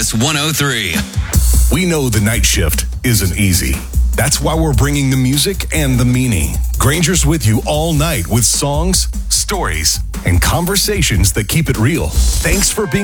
Kiss 103. We know the night shift isn't easy. That's why we're bringing the music and the meaning. Granger's with you all night with songs, stories, and conversations that keep it real. Thanks for being